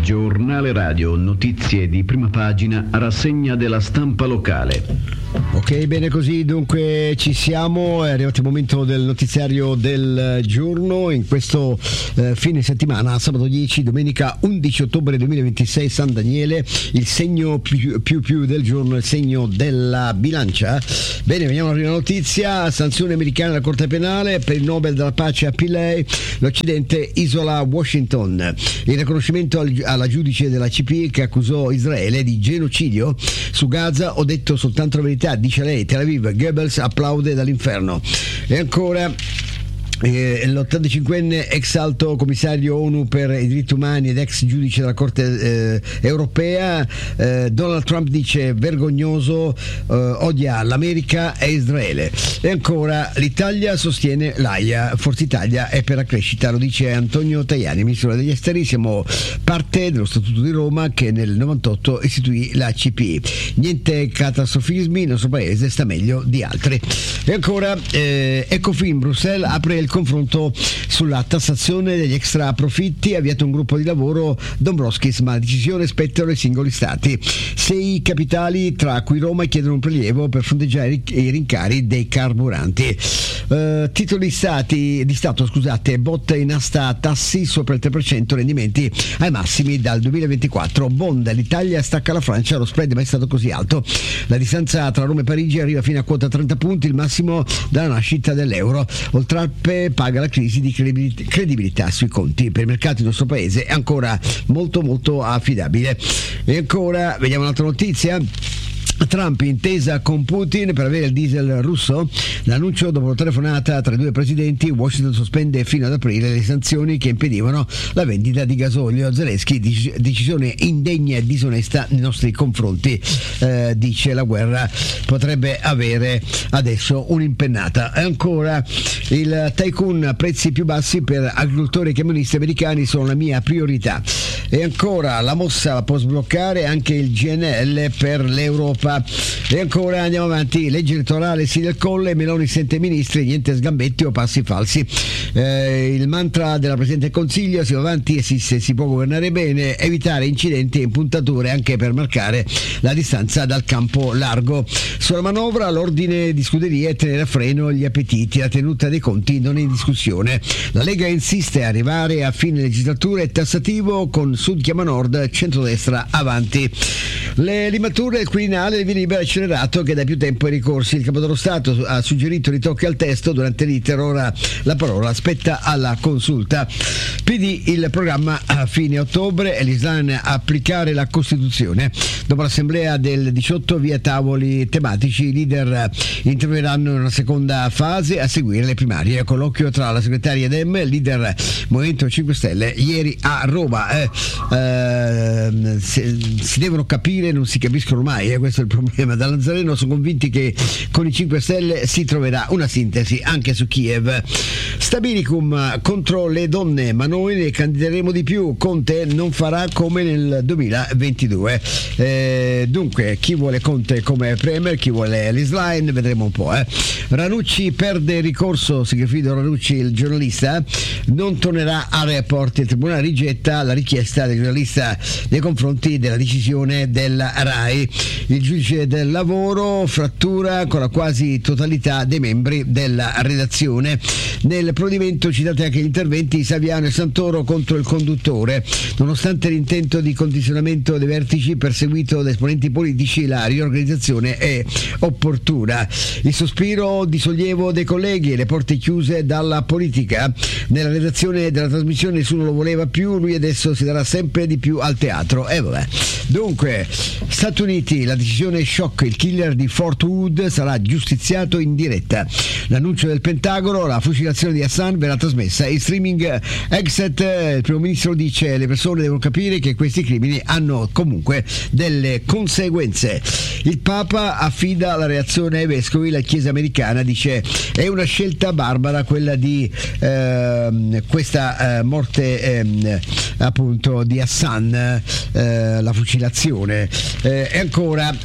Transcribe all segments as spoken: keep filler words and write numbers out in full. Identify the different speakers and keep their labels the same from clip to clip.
Speaker 1: Giornale radio, notizie di prima pagina, rassegna della stampa locale.
Speaker 2: Ok, bene così, dunque ci siamo, è arrivato il momento del notiziario del giorno in questo eh, fine settimana, sabato dieci, domenica undici ottobre duemilaventisei, San Daniele, il segno più più, più del giorno, il segno della bilancia. Bene, veniamo alla prima notizia: sanzione americana alla Corte Penale per il Nobel della Pace a Pillay, l'Occidente isola Washington. Il riconoscimento al, alla giudice della C P I che accusò Israele di genocidio su Gaza. Ho detto soltanto la verità, dice lei. Tel Aviv, Goebbels applaude dall'inferno. E ancora Eh, l'ottantacinquenne ex alto commissario ONU per i diritti umani ed ex giudice della Corte eh, europea, eh, Donald Trump dice vergognoso, eh, odia l'America e Israele. E ancora l'Italia sostiene l'A I A, Forza Italia è per la crescita, lo dice Antonio Tajani, ministro degli esteri. Siamo parte dello Statuto di Roma che nel novantotto istituì la C P I. Niente catastrofismi, il nostro paese sta meglio di altri. E ancora eh, Ecofin, Bruxelles apre il confronto sulla tassazione degli extra profitti, ha avviato un gruppo di lavoro Dombrovskis, ma la decisione spetta ai singoli stati. Sei capitali, tra cui Roma, chiedono un prelievo per fronteggiare i rincari dei carburanti. Uh, titoli stati, di Stato, scusate, botta in asta tassi sopra il tre per cento, rendimenti ai massimi dal duemilaventiquattro. Bond, l'Italia stacca la Francia, lo spread mai stato così alto. La distanza tra Roma e Parigi arriva fino a quota trenta punti, il massimo dalla nascita dell'euro. Oltralpe paga la crisi di credibilità sui conti. Per i mercati del nostro paese è ancora molto molto affidabile. E ancora vediamo un'altra notizia. Trump intesa con Putin per avere il diesel russo. L'annuncio dopo la telefonata tra i due presidenti. Washington sospende fino ad aprile le sanzioni che impedivano la vendita di gasolio. Zelensky, decisione indegna e disonesta nei nostri confronti, eh, dice la guerra potrebbe avere adesso un'impennata. E ancora il tycoon, prezzi più bassi per agricoltori e camionisti americani sono la mia priorità. E ancora la mossa può sbloccare anche il G N L per l'Europa. E ancora andiamo avanti, legge elettorale sì del Colle, Meloni sente ministri, niente sgambetti o passi falsi. Eh, il mantra della Presidente del Consiglio: si va avanti e si, se si può governare bene, evitare incidenti e impuntature anche per marcare la distanza dal campo largo. Sulla manovra l'ordine di scuderie è tenere a freno gli appetiti, la tenuta dei conti non è in discussione. La Lega insiste a arrivare a fine legislatura e tassativo con Sud chiama Nord, centrodestra avanti. Le limature del Quirinale, il via libera accelerato che da più tempo ai ricorsi. Il Capo dello Stato ha suggerito ritocchi al testo durante l'iter, ora la parola spetta alla consulta. P D il programma a fine ottobre e l'Islam applicare la Costituzione. Dopo l'assemblea del diciotto via tavoli tematici, i leader interverranno in una seconda fase, a seguire le primarie. Colloquio tra la segretaria Dem e il leader Movimento cinque Stelle ieri a Roma. Eh, eh, si, si devono capire, non si capiscono mai, eh, questo è il problema. Da Nazareno sono convinti che con i cinque Stelle si troverà una sintesi anche su Kiev. Stabilicum contro le donne, ma noi ne candideremo di più. Conte non farà come nel duemilaventidue. Eh, dunque, chi vuole Conte come premier, chi vuole l'Isline, vedremo un po'. Eh. Ranucci perde ricorso, Sigfrido Ranucci, il giornalista, non tornerà a Report. Il tribunale rigetta la richiesta del giornalista nei confronti della decisione della RAI. Il giudice del lavoro frattura con la quasi totalità dei membri della redazione. Nel provvedimento citate anche gli interventi di Saviano e Santoro contro il conduttore. Nonostante l'intento di condizionamento dei vertici perseguito da esponenti politici, la riorganizzazione è opportuna. Il sospiro di sollievo dei colleghi e le porte chiuse dalla politica. Nella redazione della trasmissione nessuno lo voleva più, lui adesso si darà sempre di più al teatro. E vabbè. Dunque, Stati Uniti, la decisione shock, il killer di Fort Hood sarà giustiziato in diretta. L'annuncio del Pentagono, la fucilazione di Hassan verrà trasmessa in streaming. Exit, il primo ministro dice: le persone devono capire che questi crimini hanno comunque delle conseguenze. Il Papa affida la reazione ai vescovi, la Chiesa americana dice: è una scelta barbara quella di eh, questa eh, morte eh, appunto di Hassan, eh, la fucilazione. Eh, e ancora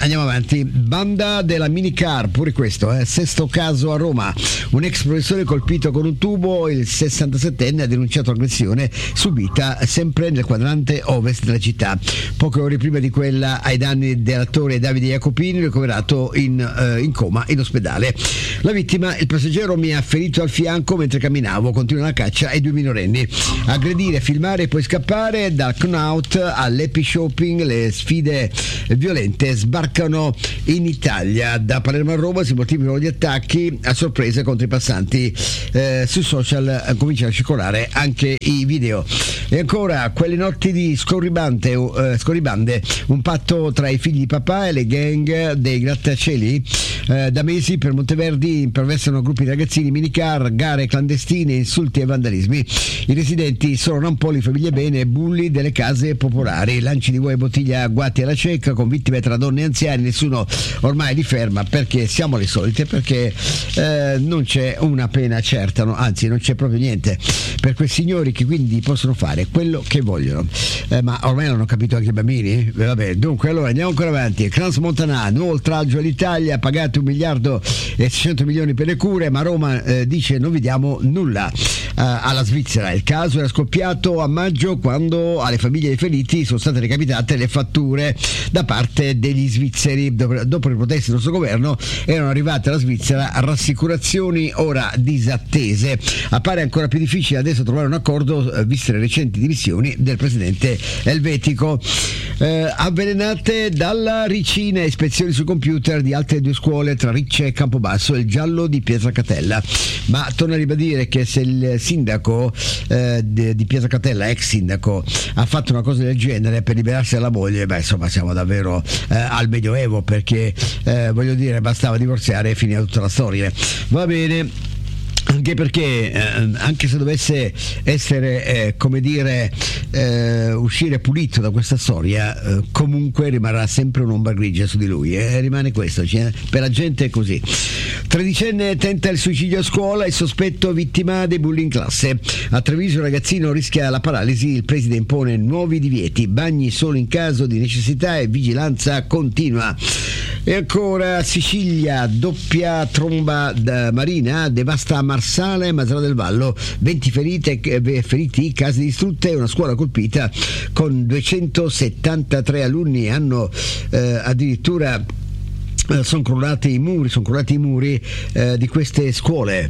Speaker 2: andiamo avanti. Banda della minicar, pure questo, eh. Sesto caso a Roma. Un ex professore colpito con un tubo, il sessantasettenne ha denunciato aggressione subita sempre nel quadrante ovest della città. Poche ore prima di quella ai danni dell'attore Davide Jacopini, ricoverato in, eh, in coma in ospedale. La vittima, il passeggero mi ha ferito al fianco mentre camminavo, continua la caccia ai due minorenni. Aggredire, filmare e poi scappare. Dal Knout all'Epi Shopping le sfide violente sbarcano in Italia. Da Palermo a Roma si moltiplicano gli attacchi a sorpresa contro i passanti. Eh, sui social eh, cominciano a circolare anche i video. E ancora quelle notti di scorribande, eh, scorribande, un patto tra i figli di papà e le gang dei grattacieli. Eh, da mesi per Monteverdi imperversano gruppi di ragazzini, minicar, gare clandestine, insulti e vandalismi. I residenti sono rampoli, famiglie bene, bulli delle case popolari, lanci di uova e bottiglia guati alla cieca con vittime tra donne e anziani. Nessuno ormai li ferma perché siamo le solite, perché eh, non c'è una pena certa, no? Anzi non c'è proprio niente per quei signori che quindi possono fare quello che vogliono. Eh, ma ormai non ho capito anche i bambini? Eh, vabbè, dunque allora andiamo ancora avanti. Crans Montana, nuovo oltraggio all'Italia, pagate un miliardo e seicento milioni per le cure, ma Roma eh, dice non vi diamo nulla. Uh, alla Svizzera il caso era scoppiato a maggio, quando alle famiglie dei feriti sono state recapitate le fatture da parte degli svizzeri. Dopo, dopo le proteste del nostro governo erano arrivate alla Svizzera rassicurazioni ora disattese. Appare ancora più difficile adesso trovare un accordo eh, viste le recenti dimissioni del presidente elvetico. Eh, avvelenate dalla ricina, ispezioni su computer di altre due scuole tra Ricce e Campobasso, il giallo di Pietracatella. Ma torno a ribadire che se il sindaco eh, di, di Pietracatella, ex sindaco, ha fatto una cosa del genere per liberarsi dalla moglie, beh insomma siamo davvero eh, al medioevo, perché eh, voglio dire bastava divorziare e finiva tutta la storia. Va bene. Anche perché eh, anche se dovesse essere eh, come dire eh, uscire pulito da questa storia, eh, comunque rimarrà sempre un'ombra grigia su di lui, e eh, rimane questo, cioè, per la gente è così. Tredicenne tenta il suicidio a scuola, il sospetto vittima dei bulli in classe. A Treviso il ragazzino rischia la paralisi, il preside impone nuovi divieti, bagni solo in caso di necessità e vigilanza continua. E ancora Sicilia, doppia tromba marina devasta Marsala e Masara del Vallo, venti ferite, feriti, case distrutte e una scuola colpita con duecentosettantatré alunni. Hanno eh, addirittura sono crollati i muri, sono crollati i muri eh, di queste scuole.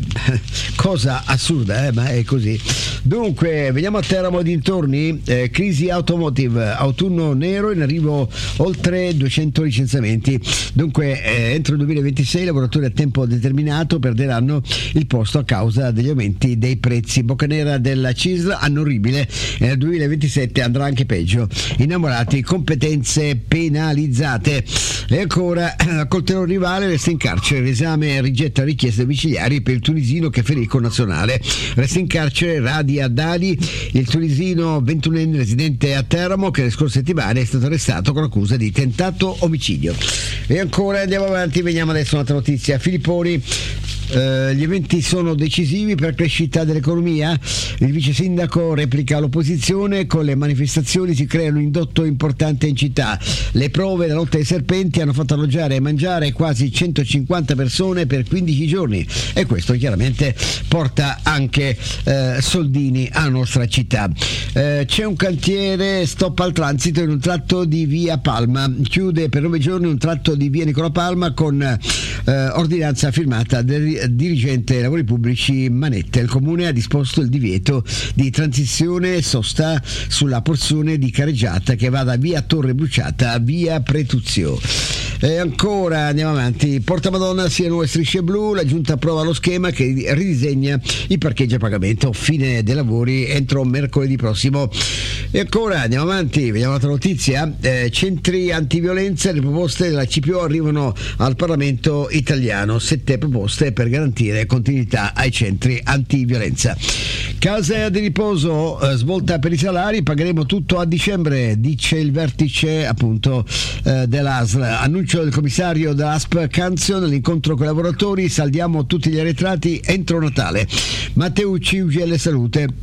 Speaker 2: Cosa assurda, eh, ma è così. Dunque, veniamo a Teramo e dintorni. Eh, crisi automotive, autunno nero, in arrivo oltre duecento licenziamenti. Dunque, eh, entro il duemilaventisei i lavoratori a tempo determinato perderanno il posto a causa degli aumenti dei prezzi. Boccanera della C I S L, anno orribile, e nel duemilaventisette andrà anche peggio. Innamorati, competenze penalizzate. E ancora coltello rivale, resta in carcere, l'esame rigetta richieste domiciliari per il tunisino che ferì con nazionale. Resta in carcere Radi Haddadi, il tunisino ventunenne residente a Teramo, che le scorse settimane è stato arrestato con accusa di tentato omicidio. E ancora andiamo avanti, veniamo adesso a un'altra notizia. Filipponi, Uh, gli eventi sono decisivi per la crescita dell'economia. Il vice sindaco replica l'opposizione: con le manifestazioni si crea un indotto importante in città. Le prove della lotta ai serpenti hanno fatto alloggiare e mangiare quasi centocinquanta persone per quindici giorni, e questo chiaramente porta anche uh, soldini alla nostra città. Uh, c'è un cantiere, stop al transito in un tratto di via Palma, chiude per nove giorni un tratto di via Nicola Palma con uh, ordinanza firmata del dirigente dei lavori pubblici Manette. Il comune ha disposto il divieto di transizione sosta sulla porzione di careggiata che va da via Torre Bruciata a via Pretuzio. E ancora andiamo avanti. Porta Madonna, sia nuove strisce blu, la giunta approva lo schema che ridisegna i parcheggi a pagamento, fine dei lavori entro mercoledì prossimo. E ancora andiamo avanti, vediamo un'altra notizia. Eh, centri antiviolenza, le proposte della C P O arrivano al Parlamento italiano, sette proposte per garantire continuità ai centri antiviolenza. Casa di riposo, eh, svolta per i salari, pagheremo tutto a dicembre, dice il vertice appunto eh, dell'A S L. Annuncio del commissario dell'A S P Canzio nell'incontro con i lavoratori: saldiamo tutti gli arretrati entro Natale. Matteucci, U G L Salute.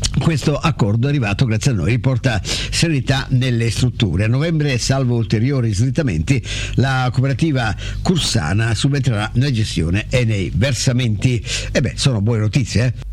Speaker 2: Questo accordo arrivato grazie a noi riporta serenità nelle strutture. A novembre, salvo ulteriori slittamenti, la cooperativa Cursana subentrerà nella gestione e nei versamenti. E beh, sono buone notizie, eh?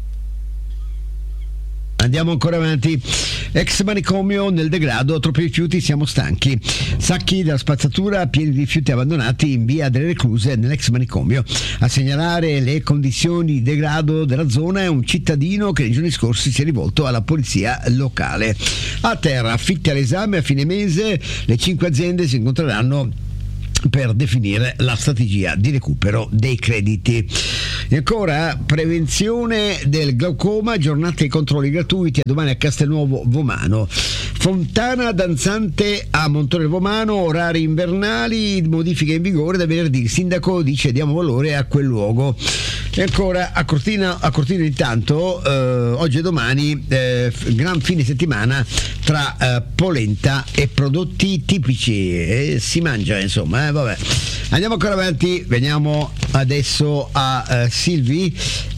Speaker 2: Andiamo ancora avanti. Ex manicomio nel degrado, troppi rifiuti, siamo stanchi. Sacchi della spazzatura pieni di rifiuti abbandonati in via delle Recluse nell'ex manicomio. A segnalare le condizioni di degrado della zona è un cittadino che nei giorni scorsi si è rivolto alla polizia locale. A terra, affitti all'esame a fine mese, le cinque aziende si incontreranno per definire la strategia di recupero dei crediti. E ancora, prevenzione del glaucoma, giornate e controlli gratuiti a domani a Castelnuovo Vomano. Fontana danzante a Montone Vomano, orari invernali, modifiche in vigore da venerdì. Il sindaco dice diamo valore a quel luogo. E ancora a Cortina, a Cortina intanto eh, oggi e domani eh, gran fine settimana tra eh, polenta e prodotti tipici, e si mangia insomma, eh, vabbè. Andiamo ancora avanti, veniamo adesso a eh, Silvi.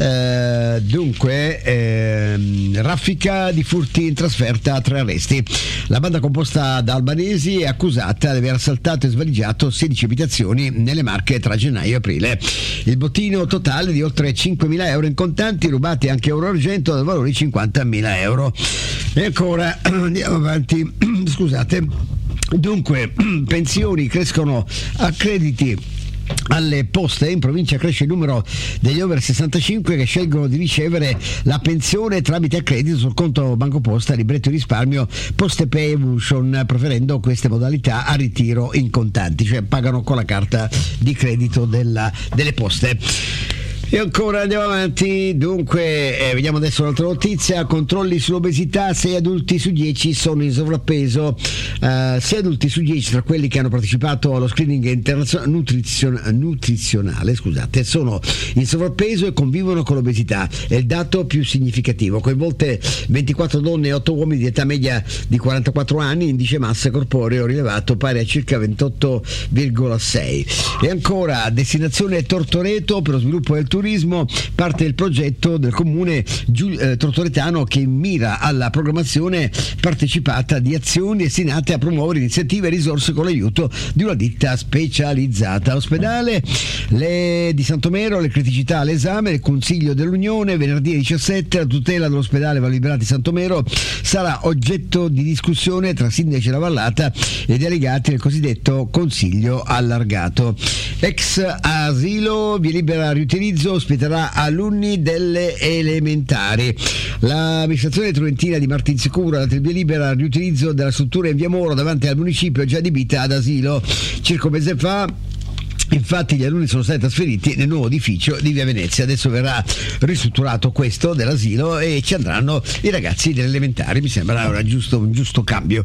Speaker 2: Eh, dunque ehm, raffica di furti in trasferta, tre arresti. La banda composta da albanesi è accusata di aver assaltato e svaligiato sedici abitazioni nelle Marche tra gennaio e aprile. Il bottino totale di oltre cinquemila euro in contanti, rubati anche euro argento dal valore di cinquantamila euro. E ancora andiamo avanti, scusate. Dunque, pensioni crescono a crediti alle poste. In provincia cresce il numero degli over sessantacinque che scelgono di ricevere la pensione tramite accredito sul conto Banco Posta, libretto di risparmio, Poste Pay Evolution, preferendo queste modalità a ritiro in contanti, cioè pagano con la carta di credito della, delle poste. E ancora andiamo avanti, dunque eh, vediamo adesso un'altra notizia. Controlli sull'obesità, sei adulti su dieci sono in sovrappeso. Uh, sei adulti su dieci tra quelli che hanno partecipato allo screening internazionale nutrizion- nutrizionale scusate, sono in sovrappeso e convivono con l'obesità. È il dato più significativo. Coinvolte ventiquattro donne e otto uomini di età media di quarantaquattro anni, indice massa corporeo rilevato pari a circa ventotto virgola sei. E ancora, destinazione Tortoreto per lo sviluppo del turismo. Parte il progetto del comune Giul- eh, tortoretano che mira alla programmazione partecipata di azioni destinate a promuovere iniziative e risorse con l'aiuto di una ditta specializzata. Ospedale le di Santomero, le criticità all'esame del Consiglio dell'Unione venerdì diciassette. La tutela dell'ospedale Valli Liberati Santomero sarà oggetto di discussione tra sindaci della Vallata e delegati del cosiddetto Consiglio allargato. Ex asilo, via libera riutilizzo, ospiterà alunni delle elementari. L'amministrazione truentina di Martinsicuro ha dato il via libera al riutilizzo della struttura in via Moro davanti al municipio già adibita ad asilo. Circa un mese fa infatti gli alunni sono stati trasferiti nel nuovo edificio di via Venezia. Adesso verrà ristrutturato questo dell'asilo e ci andranno i ragazzi delle elementari. Mi sembra un giusto, un giusto cambio.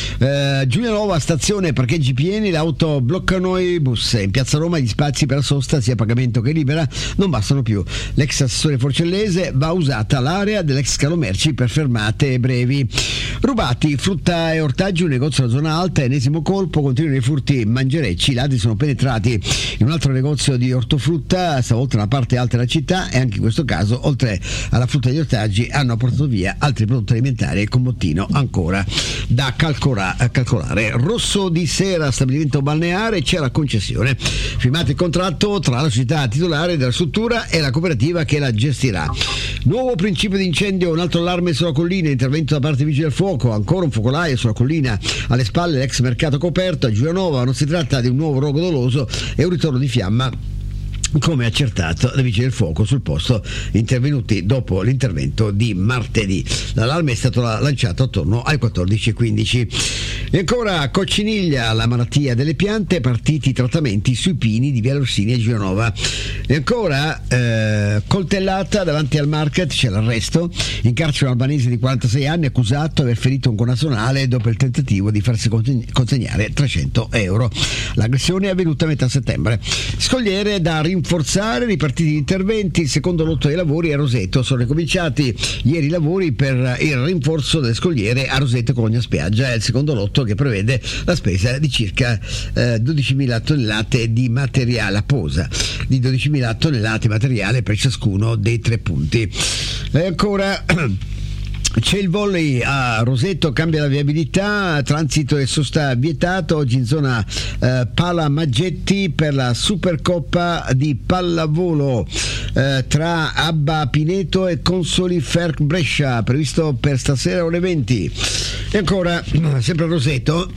Speaker 2: eh, Giulianova, stazione parcheggi pieni, le auto bloccano i bus. In piazza Roma gli spazi per la sosta sia a pagamento che libera non bastano più. L'ex assessore Forcellese, va usata l'area dell'ex scalo merci per fermate brevi. Rubati frutta e ortaggi, un negozio della zona alta, ennesimo colpo, continuano i furti mangerecci. I ladri sono penetrati in un altro negozio di ortofrutta, stavolta nella parte alta della città, e anche in questo caso, oltre alla frutta e agli ortaggi, hanno portato via altri prodotti alimentari e con bottino ancora da calcola- calcolare. Rosso di Sera, stabilimento balneare, c'è la concessione. Firmato il contratto tra la società titolare della struttura e la cooperativa che la gestirà. Nuovo principio di incendio, un altro allarme sulla collina, intervento da parte dei vigili del fuoco, ancora un focolaio sulla collina, alle spalle l'ex mercato coperto a Giulianova. Non si tratta di un nuovo rogo doloso, è un ritorno di fiamma, come accertato dai vigili del fuoco sul posto intervenuti dopo l'intervento di martedì. L'allarme è stato lanciato attorno alle quattordici e quindici. E ancora Cocciniglia, la malattia delle piante, partiti i trattamenti sui pini di via Orsini a Giulianova. E ancora eh, coltellata davanti al market, c'è l'arresto. In carcere un albanese di quarantasei anni accusato di aver ferito un connazionale dopo il tentativo di farsi consegnare trecento euro. L'aggressione è avvenuta a metà settembre. Scogliere da rinforzare, ripartiti gli interventi. Il secondo lotto dei lavori a Roseto, sono ricominciati ieri i lavori per il rinforzo delle scogliere a Roseto Cologna Spiaggia. È il secondo lotto che prevede la spesa di circa eh, dodicimila tonnellate di materiale a posa, di dodicimila tonnellate di materiale per ciascuno dei tre punti. E ancora C'è il volley a Roseto, cambia la viabilità, transito e sosta vietato, oggi in zona eh, Pala Maggetti per la Supercoppa di pallavolo eh, tra Abba Pineto e Consoli Ferc Brescia, previsto per stasera ore venti. E ancora, sempre a Roseto,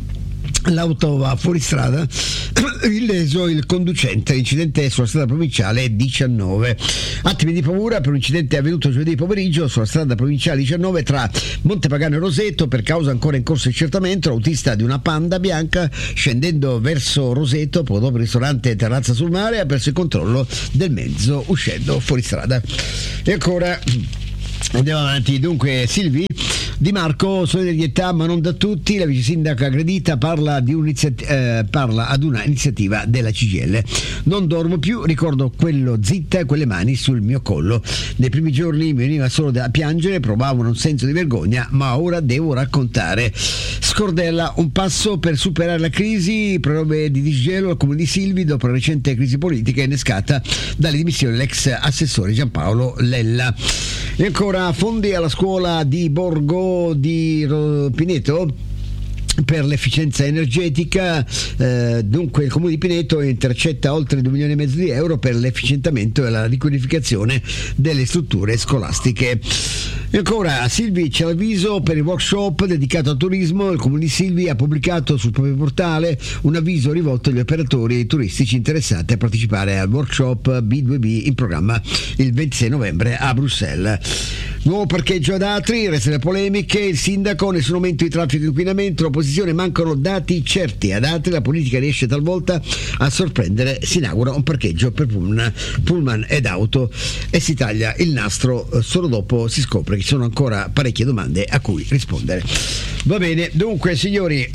Speaker 2: l'auto va fuori strada, illeso il conducente, incidente sulla strada provinciale diciannove. Attimi di paura per un incidente avvenuto giovedì pomeriggio sulla strada provinciale diciannove tra Montepagano e Roseto, per causa ancora in corso di accertamento. L'autista di una Panda bianca, scendendo verso Roseto poco dopo il ristorante Terrazza sul Mare, ha perso il controllo del mezzo uscendo fuori strada. E ancora andiamo avanti. Dunque, Silvi Di Marco, solidarietà ma non da tutti, la vice sindaca aggredita parla, di eh, parla ad una iniziativa della C G I L. Non dormo più, ricordo quello zitta e quelle mani sul mio collo. Nei primi giorni mi veniva solo da piangere, provavo un senso di vergogna, ma ora devo raccontare. Scordella, un passo per superare la crisi, prove di disgelo al comune di Silvi dopo la recente crisi politica innescata dalle dimissioni dell'ex assessore Giampaolo Lella. E ancora, fondi alla scuola di Borgo di Pineto per l'efficienza energetica. Eh, dunque il comune di Pineto intercetta oltre due milioni e mezzo di euro per l'efficientamento e la riqualificazione delle strutture scolastiche. E ancora, a Silvi c'è l'avviso per il workshop dedicato al turismo. Il comune di Silvi ha pubblicato sul proprio portale un avviso rivolto agli operatori turistici interessati a partecipare al workshop B due B in programma il ventisei novembre a Bruxelles. Nuovo parcheggio ad Atri, resta le polemiche, il sindaco, nessun aumento di traffico e inquinamento, l'opposizione, mancano dati certi. Ad Atri la politica riesce talvolta a sorprendere, si inaugura un parcheggio per pullman, pullman ed auto e si taglia il nastro solo dopo si scopre che ci sono ancora parecchie domande a cui rispondere. Va bene, dunque signori,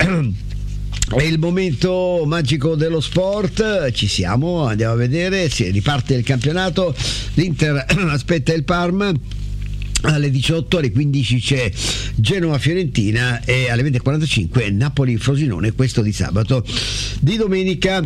Speaker 2: è il momento magico dello sport, ci siamo, andiamo a vedere, si riparte il campionato, l'Inter aspetta il Parma. Alle diciotto, alle quindici c'è Genova-Fiorentina e alle venti e quarantacinque Napoli-Frosinone, questo di sabato. Di domenica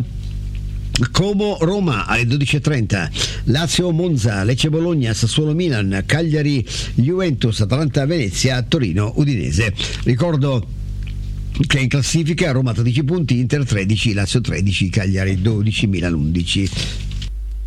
Speaker 2: Como-Roma alle dodici e trenta, Lazio-Monza, Lecce-Bologna, Sassuolo-Milan, Cagliari-Juventus, Atalanta-Venezia, Torino-Udinese. Ricordo che in classifica Roma tredici punti, Inter tredici, Lazio tredici, Cagliari dodici, Milan undici.